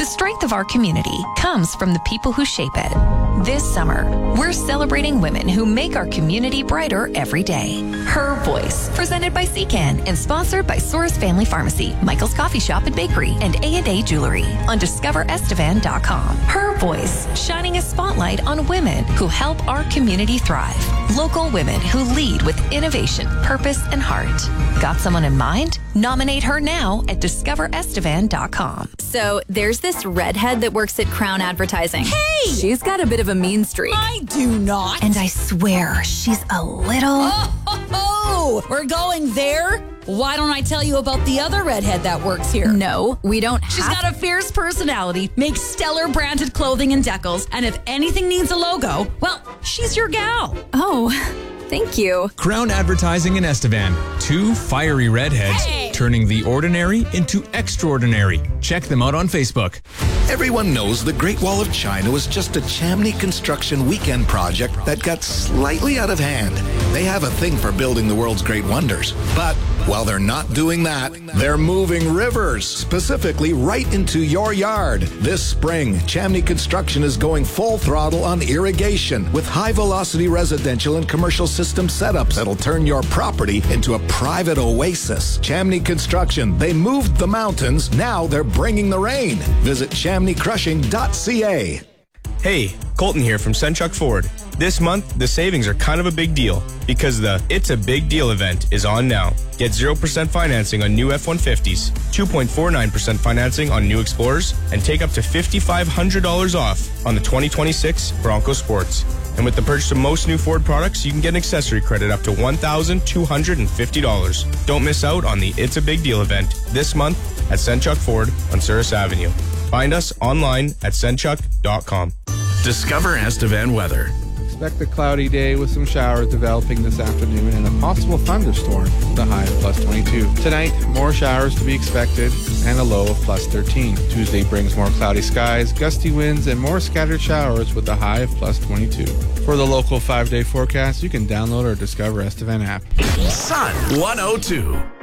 The strength of our community comes from the people who shape it. This summer, we're celebrating women who make our community brighter every day. Her Voice, presented by CCAN and sponsored by Soares Family Pharmacy, Michael's Coffee Shop and Bakery, and A&A Jewelry on DiscoverEstevan.com. Her Voice, shining a spotlight on women who help our community thrive. Local women who lead with innovation, purpose, and heart. Got someone in mind? Nominate her now at DiscoverEstevan.com. So there's this redhead that works at Crown Advertising. Hey! She's got a bit of a mean streak. I do not. And I swear, she's a little... Oh, we're going there? Why don't I tell you about the other redhead that works here? No, we don't have... She's got a fierce personality, makes stellar branded clothing and decals, and if anything needs a logo, well, she's your gal. Oh, thank you. Crown Advertising in Estevan. Two fiery redheads turning the ordinary into extraordinary. Check them out on Facebook. Everyone knows the Great Wall of China was just a Chamney construction weekend project that got slightly out of hand. They have a thing for building the world's great wonders. But while they're not doing that, they're moving rivers, specifically right into your yard. This spring, Chamney Construction is going full throttle on irrigation with high-velocity residential and commercial system setups that'll turn your property into a private oasis. Chamney Construction, they moved the mountains, now they're bringing the rain. Visit ChamneyCrushing.ca. Hey, Colton here from Senchuk Ford. This month, the savings are kind of a big deal because the It's a Big Deal event is on now. Get 0% financing on new F-150s, 2.49% financing on new Explorers, and take up to $5,500 off on the 2026 Bronco Sports. And with the purchase of most new Ford products, you can get an accessory credit up to $1,250. Don't miss out on the It's a Big Deal event this month at Senchuk Ford on Souris Avenue. Find us online at senchuk.com. Discover Estevan weather. Expect a cloudy day with some showers developing this afternoon and a possible thunderstorm, the high of plus 22. Tonight, more showers to be expected and a low of plus 13. Tuesday brings more cloudy skies, gusty winds, and more scattered showers with a high of plus 22. For the local 5-day forecast, you can download our Discover Estevan app. Sun 102.